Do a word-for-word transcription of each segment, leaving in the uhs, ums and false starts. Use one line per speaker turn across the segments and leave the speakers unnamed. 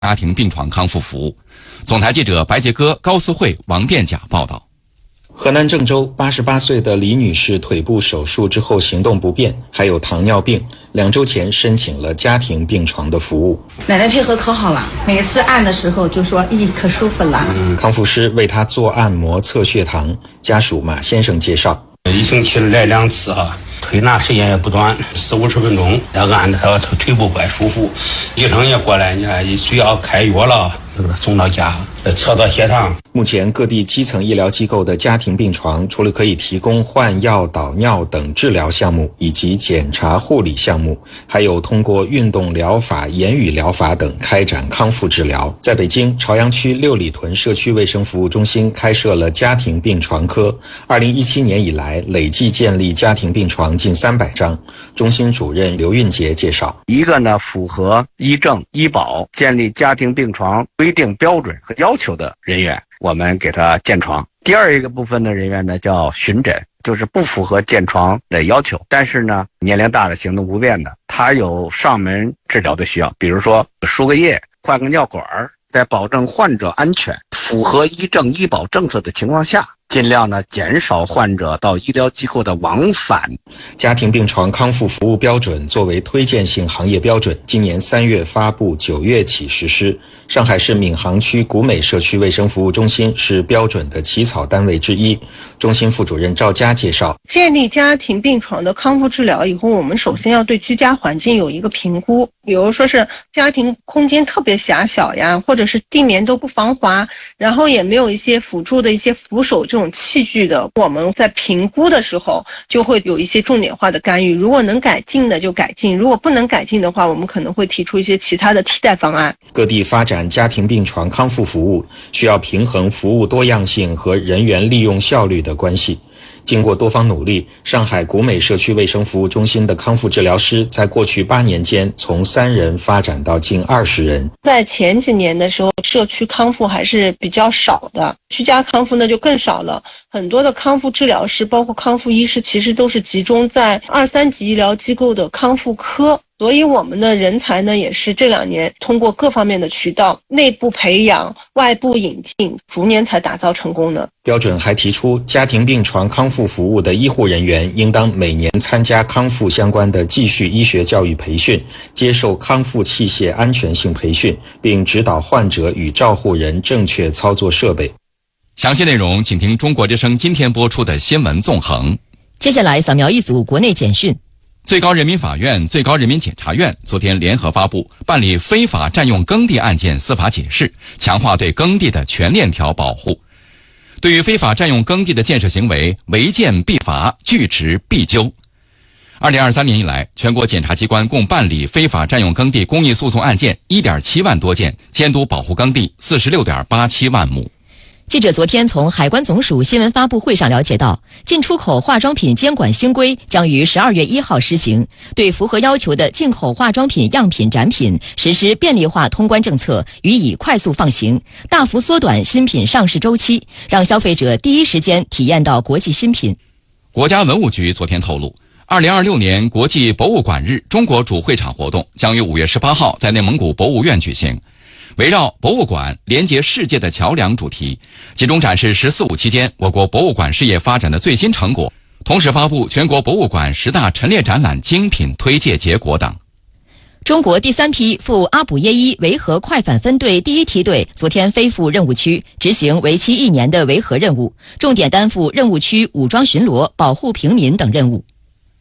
家庭病床康复服务。总台记者白杰哥、高思慧、王殿甲报道。
河南郑州八十八岁的李女士腿部手术之后行动不便，还有糖尿病，两周前申请了家庭病床的服务。
奶奶配合可好了，每次按的时候就说咦可舒服了。
嗯、康复师为她做按摩测血糖，家属马先生介绍，
一星期来两次哈，推拿时间也不短，四五十分钟，要按着他腿部怪舒服，医生也过来，你看需要开药了，这个送到家测到血糖。
目前各地基层医疗机构的家庭病床除了可以提供换药、导尿等治疗项目以及检查护理项目，还有通过运动疗法、言语疗法等开展康复治疗。在北京朝阳区六里屯社区卫生服务中心开设了家庭病床科，二零一七年以来累计建立家庭病床近三百张。中心主任刘运杰介绍，
一个呢符合医政医保建立家庭病床规定标准和要求的人员，我们给他建床。第二一个部分的人员呢叫巡诊，就是不符合建床的要求，但是呢年龄大的行动不便的，他有上门治疗的需要，比如说输个液、换个尿管，在保证患者安全、符合医政医保政策的情况下，尽量呢减少患者到医疗机构的往返。
家庭病床康复服务标准作为推荐性行业标准，今年三月发布，九月起实施。上海市闵行区古美社区卫生服务中心是标准的起草单位之一。中心副主任赵佳介绍，
建立家庭病床的康复治疗以后，我们首先要对居家环境有一个评估，比如说是家庭空间特别狭小呀，或者是地面都不防滑，然后也没有一些辅助的一些扶手这种器具的，我们在评估的时候就会有一些重点化的干预，如果能改进的就改进，如果不能改进的话，我们可能会提出一些其他的替代方案。
各地发展家庭病床康复服务需要平衡服务多样性和人员利用效率的关系。经过多方努力，上海古美社区卫生服务中心的康复治疗师在过去八年间从三人发展到近二十人。
在前几年的时候，社区康复还是比较少的，居家康复呢就更少了。很多的康复治疗师，包括康复医师，其实都是集中在二三级医疗机构的康复科。所以我们的人才呢，也是这两年通过各方面的渠道，内部培养、外部引进，逐年才打造成功的。
标准还提出，家庭病床康复服务的医护人员应当每年参加康复相关的继续医学教育培训，接受康复器械安全性培训，并指导患者与照护人正确操作设备。
详细内容请听中国之声今天播出的新闻纵横。
接下来扫描一组国内简讯。
最高人民法院、最高人民检察院昨天联合发布办理非法占用耕地案件司法解释，强化对耕地的全链条保护。对于非法占用耕地的建设行为，违建必罚，拒执必究。二零二三年以来，全国检察机关共办理非法占用耕地公益诉讼案件 一点七万多件，监督保护耕地 四十六点八七万亩。
记者昨天从海关总署新闻发布会上了解到，进出口化妆品监管新规将于十二月一号施行，对符合要求的进口化妆品样品展品实施便利化通关政策，予以快速放行，大幅缩短新品上市周期，让消费者第一时间体验到国际新品。
国家文物局昨天透露，二零二六年国际博物馆日中国主会场活动将于五月十八号在内蒙古博物院举行。围绕博物馆连接世界的桥梁主题，集中展示十四五期间我国博物馆事业发展的最新成果，同时发布全国博物馆十大陈列展览精品推介结果等。
中国第三批赴阿卜耶伊维和快反分队第一梯队昨天飞赴任务区，执行为期一年的维和任务，重点担负任务区武装巡逻、保护平民等任务。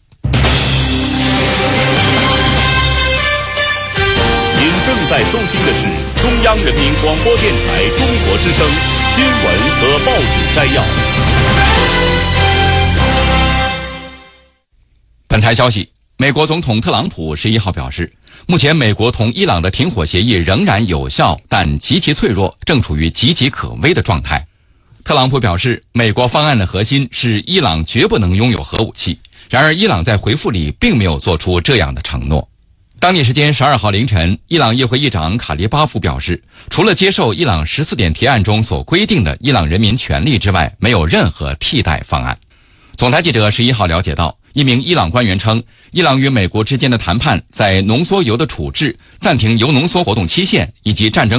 您正在收听的是中央人民广播电台中国之声新闻和报纸摘要。
本台消息，美国总统特朗普十一号表示，目前美国同伊朗的停火协议仍然有效，但极其脆弱，正处于岌岌可危的状态。特朗普表示，美国方案的核心是伊朗绝不能拥有核武器，然而伊朗在回复里并没有做出这样的承诺。当地时间十二号凌晨，伊朗议会议长卡利巴夫表示，除了接受伊朗十四点提案中所规定的伊朗人民权利之外，没有任何替代方案。总台记者十一号了解到， 一名伊朗官员称，伊朗与美国之间的谈判在浓缩铀的处置、暂停铀浓缩活动期限以及战争